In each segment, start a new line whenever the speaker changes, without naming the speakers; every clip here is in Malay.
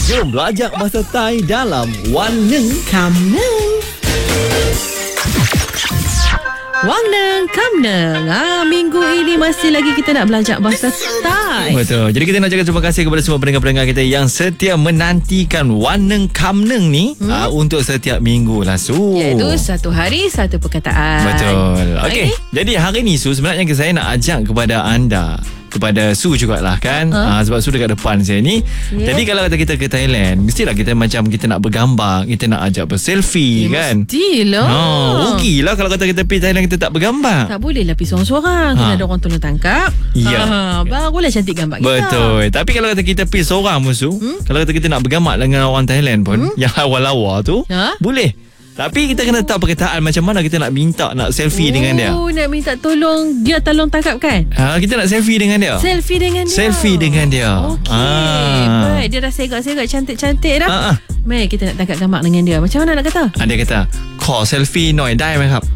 Jom belajar bahasa Thai dalam Wan Neng
Kam Neng. Wang Neng, Kam Neng. Minggu ini masih lagi kita nak belajar bahasa Thai.
Betul. Jadi kita nak cakap terima kasih kepada semua pendengar-pendengar kita yang setia menantikan Wan Neng Kam Neng ni untuk setiap minggu lah Su.
Iaitu satu hari satu perkataan.
Betul. Okey. Jadi hari ni Su, sebenarnya saya nak ajak kepada anda, kepada Su jugalah kan, sebab Su dekat depan saya ni. Jadi kalau kata kita ke Thailand, mestilah kita macam kita nak bergambar, kita nak ajak berselfie kan.
Mestilah.
Rugilah kalau kata kita pergi Thailand kita tak bergambar.
Tak boleh lah pergi seorang-seorang. Kena ada orang tolong tangkap.
Ya.
Barulah cantik gambar kita.
Betul. Tapi kalau kata kita pergi seorang Su, kalau kata kita nak bergambar dengan orang Thailand pun, yang lawa-lawa tu, boleh. Tapi kita kena tahu perkataan macam mana kita nak minta nak selfie dengan dia.
Nak minta tolong dia tolong tangkap kan?
Kita nak selfie dengan dia.
Selfie dengan dia.
Selfie dengan dia.
Okey. Baik, dia dah segak-segak cantik-cantik dah. Mari kita nak tangkap gambar dengan dia. Macam mana nak kata?
Dia kata, "Khor selfie hน่อยได้ไหมครับ?"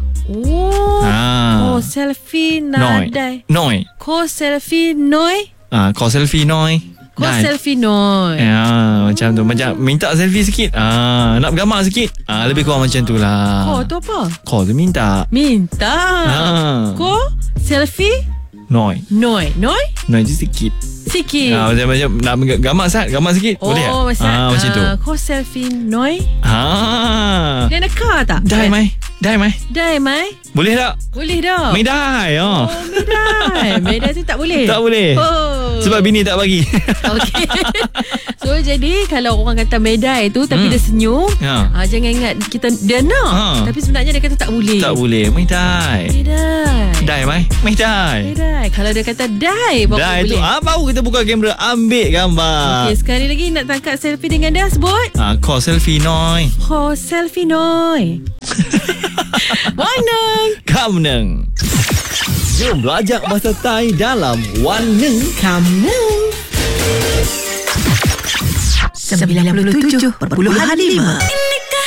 Oh, selfie nadai.
หน่อย
Ko selfie noi.
ขอ selfie หน่อย
Ko selfie noi.
Macam tu. Macam minta selfie sikit. Nak bergambar sikit. Lebih kurang macam tu lah.
Ko tu apa?
Khor tu minta.
Minta. Ko selfie
หน่อย
noi. Noi?
หน่อยje sikit.
Sikit.
Macam nak gambar gambar sikit. Boleh tak? Macam tu.
Ko selfie noi.
อ่า
Dia nak kah tak?
ได้ไหม ได้ไหม
Dai mai?
Boleh tak?
Boleh dah.
ไม่ได้
Medai. Medai tu tak boleh.
Tak boleh. Sebab bini tak bagi.
Okey. So jadi kalau orang kata medai tu tapi dia senyum, jangan ingat dia nak. Tapi sebenarnya dia kata tak boleh.
Tak boleh. ไม่ได้
Medai.
ได้ไหม ไม่ได้
Medai. Kalau dia kata dai baru
Dah
boleh.
itu baru kita buka kamera ambil gambar.
Okey, sekali lagi nak tangkap selfie dengan dia sebut.
ขอ selfie หน่อย
Ho selfie noi. Wan Neng
Kam Neng. Jom belajar bahasa Thai dalam Wan Neng
Kam Neng 97.5